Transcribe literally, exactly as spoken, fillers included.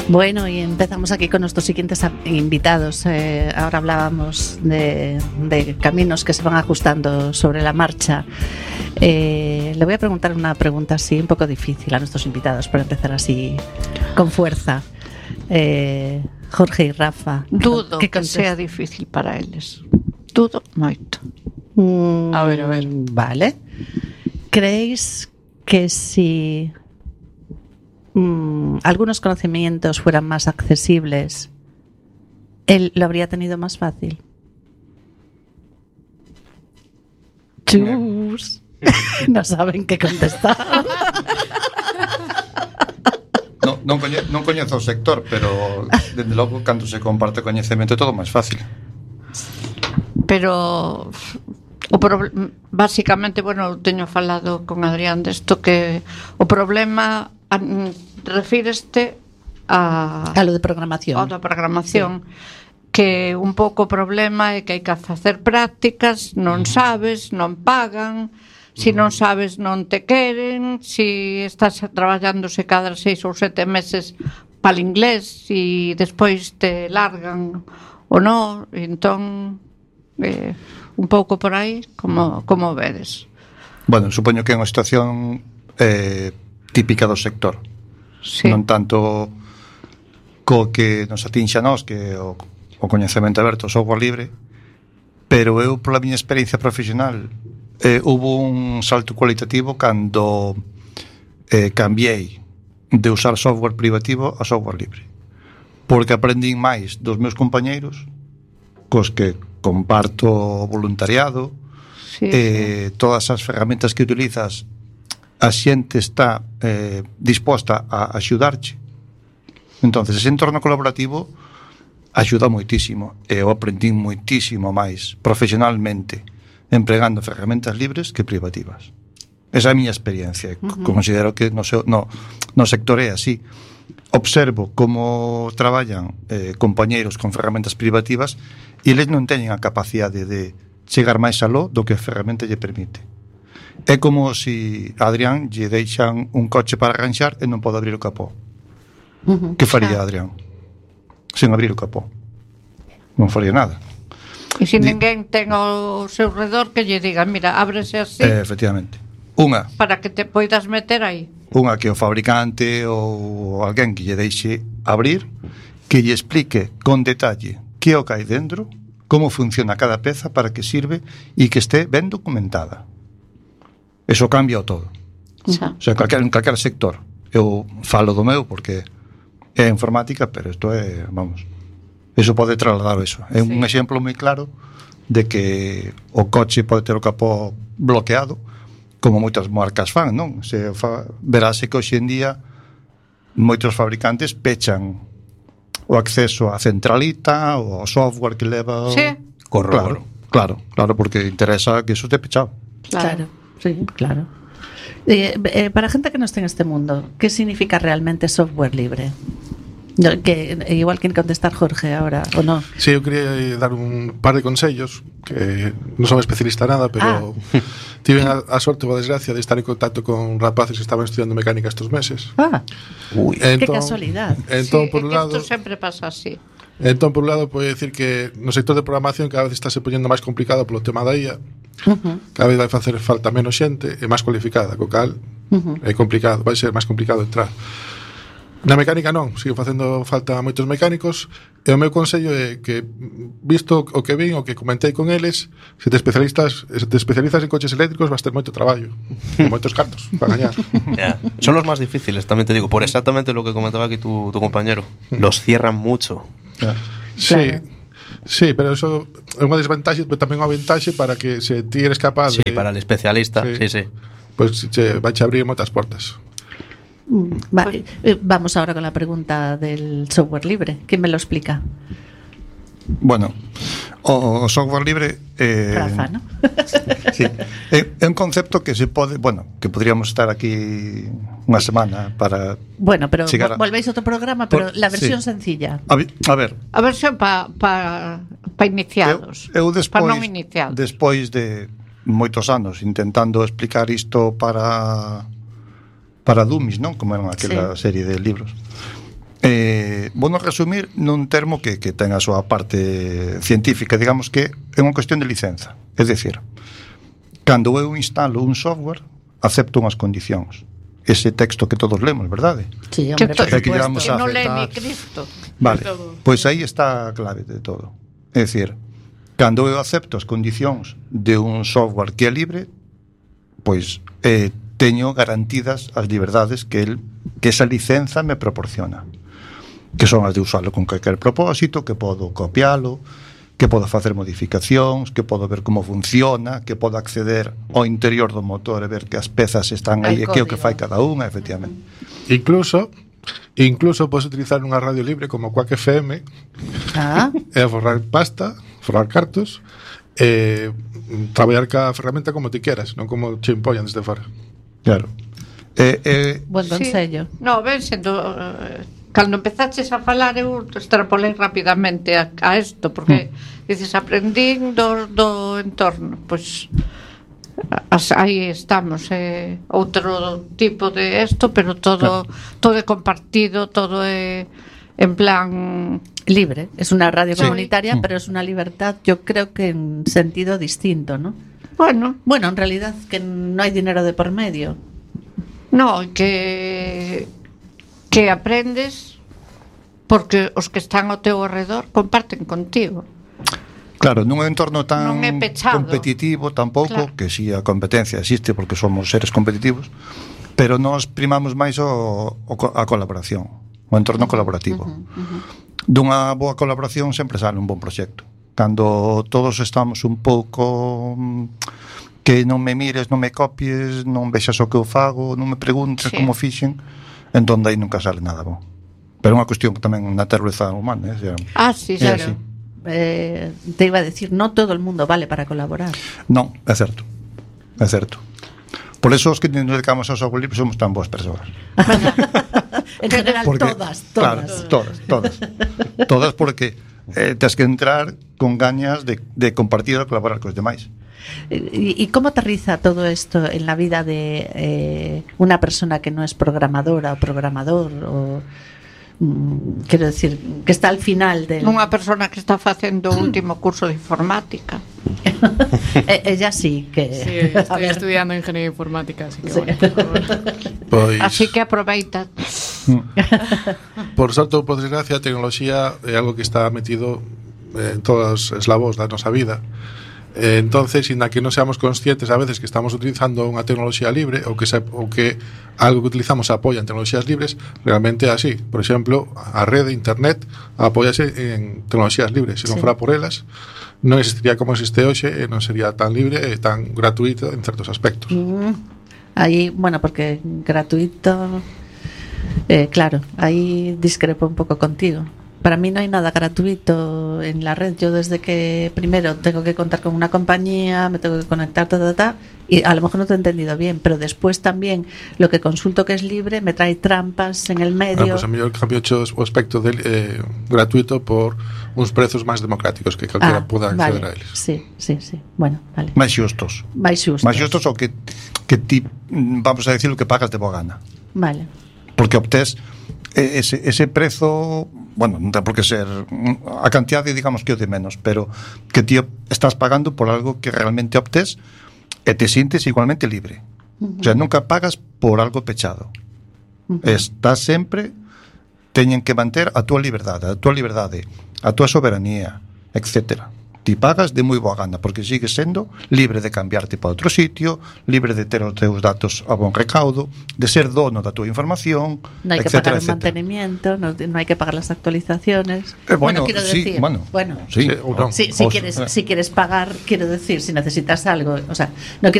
Bueno, y empezamos aquí con nuestros siguientes invitados. Eh, ahora hablábamos de, de caminos que se van ajustando sobre la marcha. Eh, le voy a preguntar una pregunta así un poco difícil a nuestros invitados para empezar así con fuerza. Eh, Jorge y Rafa. Dudo que sea difícil para eles. Dudo moito. Mm, a ver, a ver. Vale. ¿Creéis que si mmm, algunos conocimientos fueran más accesibles, él lo habría tenido más fácil? Chus. No saben qué contestar. No, non, coñe, non coñezo o sector, pero dende logo cando se comparte coñecemento é todo máis fácil. Pero o pro, básicamente, bueno, teño falado con Adrián desto, que o problema a, refíreste a a lo de programación. A da programación. Sí. Que un pouco o problema é que hai que facer prácticas, non sabes, non pagan. Si non sabes, non te queren. Si estás traballándose cada seis ou sete meses para o inglés e despois te largan ou non. Entón, eh, un pouco por aí, como, como vedes? Bueno, supoño que é unha situación eh, típica do sector. Sí. Non tanto co que nos atinxa a nós, que é o, o coñecemento aberto, o software libre, pero eu, pola miña experiencia profesional, Eh, hubo un salto cualitativo cando eh, cambiei de usar software privativo a software libre, porque aprendín máis dos meus compañeiros cos que comparto voluntariado. Sí, eh, sí. Todas as ferramentas que utilizas, a xente está eh, disposta a axudarche. Entonces ese entorno colaborativo axuda moitísimo, e eu aprendín moitísimo máis profesionalmente empregando ferramentas libres que privativas. Esa é a miña experiencia. Uh-huh. Considero que no, no, no sector é así. Observo como traballan eh, compañeiros con ferramentas privativas e eles non teñen a capacidade de chegar máis aló do que a ferramenta lle permite. É como se a Adrián lle deixan un coche para arranxar e non pode abrir o capó. Uh-huh. Que faría Adrián sen abrir o capó? Non faría nada. E se ninguén ten ao seu redor que lle diga, mira, ábrese así. Eh, efectivamente. Unha. Para que te poidas meter aí. Unha que o fabricante ou alguén que lle deixe abrir, que lle explique con detalle que o que hai dentro, como funciona cada peza, para que sirve e que este ben documentada. Eso cambia o todo. Xa. O sea, calquer, en calquer sector. Eu falo do meu porque é informática, pero isto é, vamos... Eso pode trasladar eso. É un sí. exemplo moi claro de que o coche pode ter o capó bloqueado, como moitas marcas fan, non? Se fa, verase que hoxe en día moitos fabricantes pechan o acceso á centralita ou ao software que leva... Sí. Corroboro. Claro, claro, claro, porque interesa que eso este pechado. Claro, sí, claro. Eh, eh, para a gente que non está en este mundo, que significa realmente software libre? No, que igual que contestar Jorge ahora, ¿o no? Sí, eu quería dar un par de consellos, que non son especialista nada, pero ah. tive a, a sorte ou a desgracia de estar en contacto con rapaces que estaban estudiando mecánica estos meses. Ah, Uy. Entón, que casualidad. Sí, Entón, por un lado, isto sempre pasa así. Entón, por un lado, pode decir que no sector de programación cada vez está se poñendo máis complicado polo tema da I A. Uh-huh. Cada vez vai facer falta menos xente e máis cualificada, co cal uh-huh. é complicado, vai ser máis complicado entrar. Na mecánica non, sigue facendo falta moitos mecánicos, e o meu consello é que, visto o que vin, o que comentei con eles, se te especialistas, se te especializas en coches eléctricos vas ter moito traballo, e moitos cartos para gañar. Yeah. Son los más difíciles, tamén te digo, por exactamente lo que comentaba aquí tu, tu compañero. Los cierran mucho. Yeah. Sí, claro. Sí, pero eso é unha desvantaxe, pero tamén unha ventaxe para que se ti eres capaz sí, de... Sí, para el especialista, sí, sí, sí. Pues che, vai che abrir moitas portas. Vale, vamos ahora con la pregunta del software libre. ¿Quién me lo explica? Bueno, o software libre eh, Rafa, ¿no? Sí, é, é un concepto que se pode, bueno, que podríamos estar aquí unha semana para... Bueno, pero a... volvéis a outro programa, pero Por, la versión sí. sencilla. A, a ver. A versión para pa, pa iniciados. Eu, eu despois, para non iniciados. Despois de moitos anos intentando explicar isto para... para dummies, non? Como era aquela sí. serie de libros. Eh, bueno, resumir nun termo que, que ten a súa parte científica, digamos que é unha cuestión de licenza. É dicir, cando eu instalo un software, acepto unhas condicións. Ese texto que todos lemos, verdade? Sí, hombre, Que por to- que supuesto. llevamos Que a non lee aceptar. ni Cristo. Vale, todo. pois aí está a clave de todo. É dicir, cando eu acepto as condicións de un software que é libre, pois eh, teño garantidas as liberdades que el, que esa licenza me proporciona, que son as de usarlo con calquer propósito, que podo copialo, que podo facer modificacións, que podo ver como funciona, que podo acceder ao interior do motor e ver que as pezas están aí e Hai que é o que código. fai cada unha, efectivamente. Incluso incluso podes utilizar unha radio libre como Quack F M Ah, e a forrar pasta, forrar cartos e traballar ca ferramenta como ti queras, non como che impoñan desde fora. Claro. Eh, eh, buen consello. Sí. No, ven sendo eh, cando empezaches a falar eu extrapolei rapidamente a, a esto porque mm. dices aprendín do, do entorno, pois as, aí estamos, eh, outro tipo de esto, pero todo Claro. todo é compartido, todo é en plan Libre, es una radio Sí. comunitaria, Mm. pero es una libertad, yo creo que en sentido distinto, ¿no? bueno, Bueno, en realidad que no hay dinero de por medio. no, que que aprendes porque os que están ao teu arredor comparten contigo. Claro, nun entorno tan Non é pechado. competitivo tampouco, Claro. que si a competencia existe porque somos seres competitivos, pero nos primamos máis o, o, co- a colaboración, o entorno colaborativo. Dunha boa colaboración sempre sale un bon proxecto. Cando todos estamos un pouco mm, que non me mires, non me copies, non vexas o que eu fago, non me preguntes Sí. como fixen, entón aí nunca sale nada bon. Pero é unha cuestión tamén na natureza humana, eh? O sea, Ah, sí, É claro. así. Eh, te iba a decir, no todo el mundo vale para colaborar. Non, é certo. É certo. Por eso os que nos dedicamos ao software libre somos tan boas persoas. En general, Porque, todas, claro, todas. todas, todas. Todas porque eh, tens que entrar con gañas de, de compartir e colaborar cos demais. ¿Y, y cómo aterriza todo esto en la vida de eh, una persona que no es programadora o programador o mm, quiero decir que está al final del Unha persona que está facendo o último curso de informática. Eh, ella sí que Sí, a estoy ver, estudiando ingeniería informática, así que Sí. bueno, por favor. Pois, Así que aproveita. por sorte ou por desgracia, a tecnoloxía é algo que está metido en todos os eslabos da nosa vida. Eh, entonces, inda que non seamos conscientes a veces que estamos utilizando unha tecnoloxía libre ou que, se, ou que algo que utilizamos apoia en tecnoloxías libres, realmente é así. Por exemplo, a rede, internet, apóiase en tecnoloxías libres. Se non Sí. fora por elas, non existiría como existe hoxe e non sería tan libre e tan gratuito en certos aspectos. Mm, ahí bueno porque gratuito eh, claro, ahí discrepo un poco contigo. Para mí no hay nada gratuito en la red. Yo desde que primero tengo que contar con una compañía, me tengo que conectar, ta, ta, ta, y a lo mejor no te he entendido bien, pero después también lo que consulto que es libre me trae trampas en el Ah, medio. pues a mellor cambio o aspecto del, eh, gratuito por uns prezos máis democráticos que calquera Ah, poda acceder vale. a eles. Sí, sí, sí. Bueno, vale. Máis xustos. Máis xustos. Máis xustos o que, que ti, mm, vamos a decir, o que pagas de boa gana. Vale. Porque obtés eh, ese, ese prezo, bueno, non ten por que ser mm, a cantidade, digamos que o de menos, pero que ti estás pagando por algo que realmente obtés e te sientes igualmente libre. O sea, nunca pagas por algo pechado. Estás sempre, teñen que manter a túa liberdade, a túa liberdade, a túa soberanía, etcétera. Ti pagas de moi boa gana porque sigues sendo libre de cambiarte para outro sitio, libre de ter os teus datos a bon recaudo, de ser dono da túa información, No hay que etcétera, pagar el etcétera. mantenimiento, no, no hay que pagar las actualizaciones. Eh, bueno, quiero sí, decir, bueno, bueno, sí, Sí, ou non. si, si Os- quieres, eh. si quieres pagar, quiero decir, si necesitas algo, o sea, no quiero